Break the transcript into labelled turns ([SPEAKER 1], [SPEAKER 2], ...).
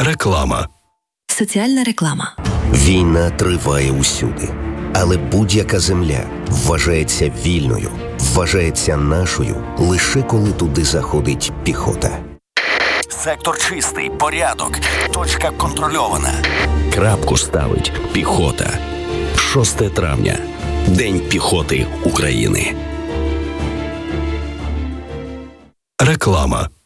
[SPEAKER 1] Реклама.
[SPEAKER 2] Соціальна реклама.
[SPEAKER 3] Війна триває усюди. Але будь-яка земля вважається вільною, вважається нашою, лише коли туди заходить піхота.
[SPEAKER 4] Сектор чистий, порядок, точка контрольована.
[SPEAKER 5] Крапку ставить піхота. 6 травня. День піхоти України.
[SPEAKER 1] Реклама.